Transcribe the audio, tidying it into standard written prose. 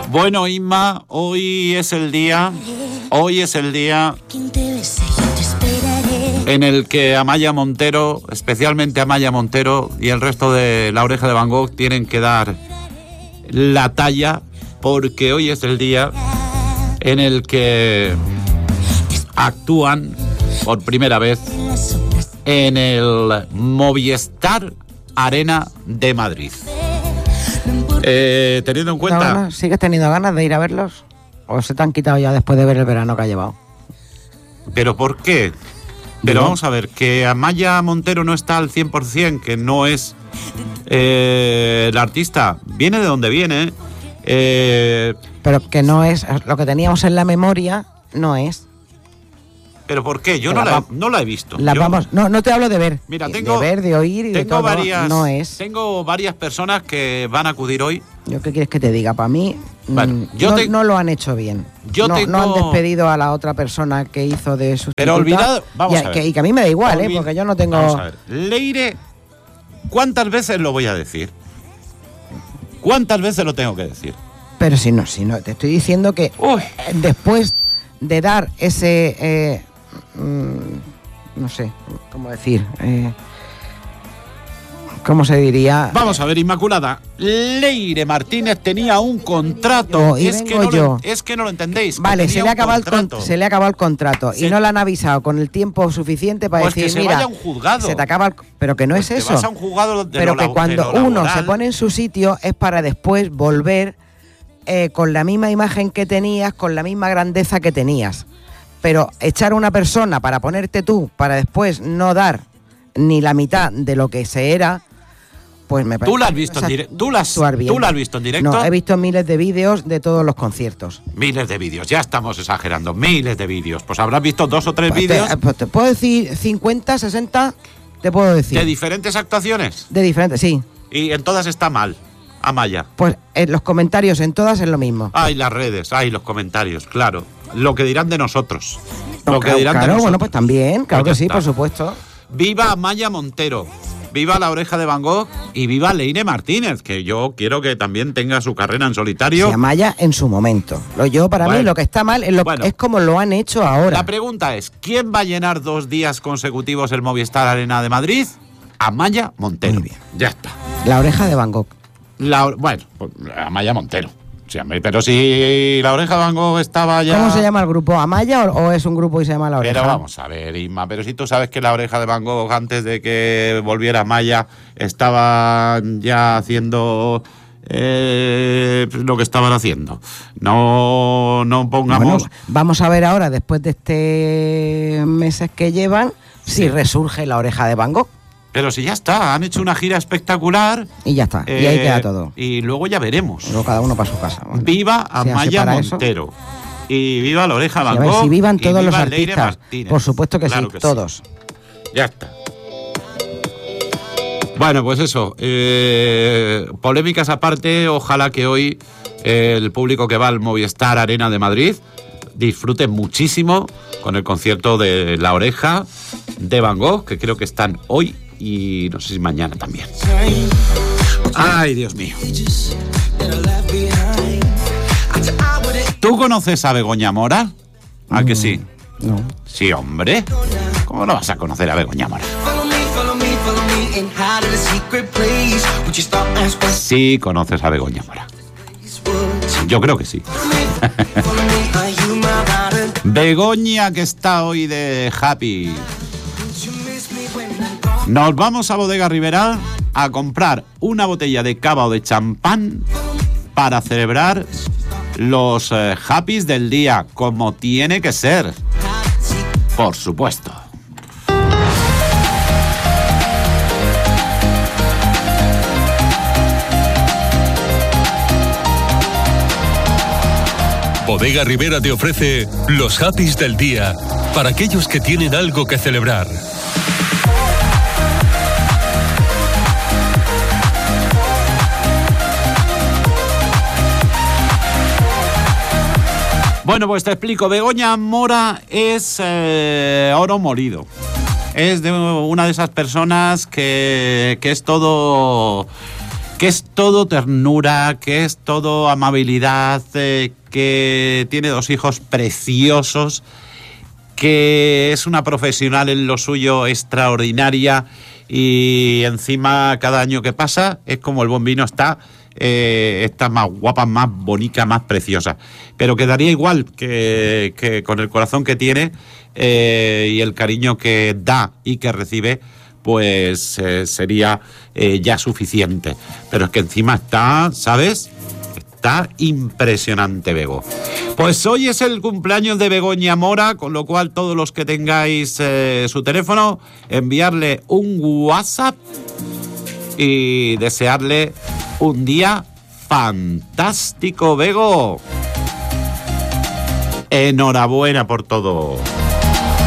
Bueno, Inma, hoy es el día en el que Amaya Montero, especialmente Amaya Montero y el resto de La Oreja de Van Gogh tienen que dar la talla, porque hoy es el día en el que actúan por primera vez en el Movistar Arena de Madrid. Teniendo en cuenta... No, ¿sigues teniendo ganas de ir a verlos? ¿O se te han quitado ya después de ver el verano que ha llevado? ¿Pero por qué? Pero vamos a ver, que Amaya Montero no está al 100%, que no es el artista. Viene de donde viene. Pero que no es... Lo que teníamos en la memoria no es. ¿Pero por qué? Yo no la he visto. No te hablo de ver. Mira, de ver, de oír y de todo. No es. Tengo varias personas que van a acudir hoy. ¿Yo qué quieres que te diga? Para mí, bueno, no lo han hecho bien. No han despedido a la otra persona que hizo de sustituta. Pero olvidado... Vamos a ver. Y que a mí me da igual, porque yo no tengo... Vamos a ver. Leire, ¿cuántas veces lo voy a decir? ¿Cuántas veces lo tengo que decir? Pero si no, te estoy diciendo que después de dar ese... no sé cómo decir, ¿cómo se diría? Vamos a ver, Inmaculada, Leire Martínez tenía un contrato. Es que no lo entendéis. Vale, se le acaba el contrato y no le han avisado con el tiempo suficiente para decir, que se vaya a un juzgado. Se te acaba pero que no es eso. Vas a un juzgado pero que cuando uno se pone en su sitio es para después volver con la misma imagen que tenías, con la misma grandeza que tenías. Pero echar a una persona para ponerte tú, para después no dar ni la mitad de lo que se era, pues me parece... ¿Tú la has visto en directo? ¿Tú la has visto en directo? No, he visto miles de vídeos de todos los conciertos. Miles de vídeos, ya estamos exagerando, miles de vídeos. Pues habrás visto 2 o 3 vídeos. Te puedo decir 50, 60, te puedo decir. ¿De diferentes actuaciones? De diferentes, sí. Y en todas está mal, Amaya. Pues en los comentarios en todas es lo mismo. Ay, las redes, los comentarios, claro. Lo que dirán de nosotros. Bueno, pues también, claro que sí, por supuesto. Viva Amaya Montero, viva La Oreja de Van Gogh y viva Leire Martínez, que yo quiero que también tenga su carrera en solitario. Sí, Amaya en su momento. Para mí lo que está mal es como lo han hecho ahora. La pregunta es, ¿quién va a llenar 2 días consecutivos el Movistar Arena de Madrid? Amaya Montero. Muy bien. Ya está. La Oreja de Van Gogh. Amaya Montero. Sí, pero si La Oreja de Van Gogh estaba ya... ¿Cómo se llama el grupo? ¿Amaya o es un grupo y se llama La Oreja? Pero vamos a ver, Inma, pero si tú sabes que La Oreja de Van Gogh, antes de que volviera Amaya, estaba ya haciendo lo que estaban haciendo. No pongamos... Bueno, vamos a ver ahora, después de estos meses que llevan, si resurge La Oreja de Van Gogh. Pero si ya está, han hecho una gira espectacular. Y ya está, y ahí queda todo. Y luego ya veremos. Luego cada uno para su casa. Bueno, viva Amaya Montero. Y viva La Oreja Van Gogh. Si vivan todos los Leire artistas. Martínez. Por supuesto que claro sí, todos. Sí. Ya está. Bueno, pues eso. Polémicas aparte, ojalá que hoy el público que va al Movistar Arena de Madrid disfrute muchísimo con el concierto de La Oreja de Van Gogh, que creo que están hoy y no sé si mañana también. Ay, Dios mío. ¿Tú conoces a Begoña Mora? ¿A que sí? No. Sí, hombre. ¿Cómo no vas a conocer a Begoña Mora? Sí, conoces a Begoña Mora. Yo creo que sí. Begoña, que está hoy de happy. Nos vamos a Bodega Ribera a comprar una botella de cava o de champán para celebrar los happys del día, como tiene que ser. Por supuesto. Bodega Ribera te ofrece los happys del día para aquellos que tienen algo que celebrar. Bueno, pues te explico. Begoña Mora es oro molido. Es de una de esas personas que es todo que es todo ternura, que es todo amabilidad, que tiene 2 hijos preciosos, que es una profesional en lo suyo extraordinaria y encima cada año que pasa es como el bombino está más guapa, más bonita, más preciosa. Pero quedaría igual que con el corazón que tiene y el cariño que da y que recibe, pues sería ya suficiente. Pero es que encima está, ¿sabes? Está impresionante, Bego. Pues hoy es el cumpleaños de Begoña Mora, con lo cual todos los que tengáis su teléfono, enviarle un WhatsApp y desearle un día fantástico, Bego. Enhorabuena por todo.